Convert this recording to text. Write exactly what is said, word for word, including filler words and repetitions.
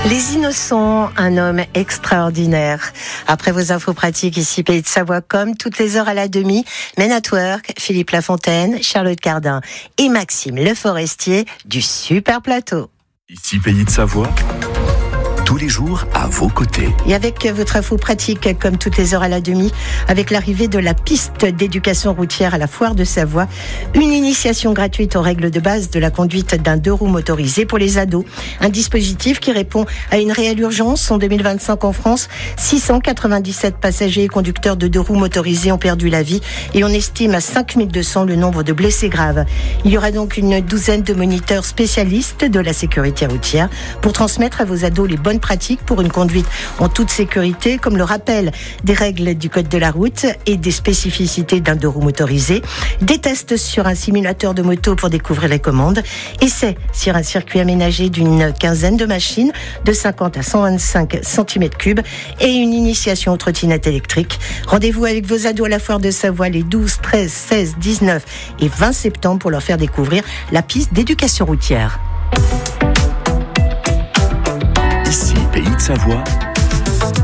Les Innocents, un homme extraordinaire. Après vos infos pratiques, ici Pays de Savoie, comme toutes les heures à la demi, Men at Work, Philippe Lafontaine, Charlotte Cardin et Maxime Le Forestier du Super Plateau. Ici Pays de Savoie, tous les jours à vos côtés. Et avec votre info pratique, comme toutes les heures à la demi, avec l'arrivée de la piste d'éducation routière à la Foire de Savoie, une initiation gratuite aux règles de base de la conduite d'un deux roues motorisé pour les ados. Un dispositif qui répond à une réelle urgence. En deux mille vingt-cinq en France, six cent quatre-vingt-dix-sept passagers et conducteurs de deux roues motorisés ont perdu la vie et on estime à cinq mille deux cents le nombre de blessés graves. Il y aura donc une douzaine de moniteurs spécialistes de la sécurité routière pour transmettre à vos ados les bonnes pratiques pour une conduite en toute sécurité, comme le rappel des règles du code de la route et des spécificités d'un deux roues motorisé, des tests sur un simulateur de moto pour découvrir les commandes, essais sur un circuit aménagé d'une quinzaine de machines de cinquante à cent vingt-cinq centimètres cubes et une initiation aux trottinettes électriques. Rendez-vous avec vos ados à la Foire de Savoie les douze, treize, seize, dix-neuf et vingt septembre pour leur faire découvrir la piste d'éducation routière. Ici, Pays de Savoie,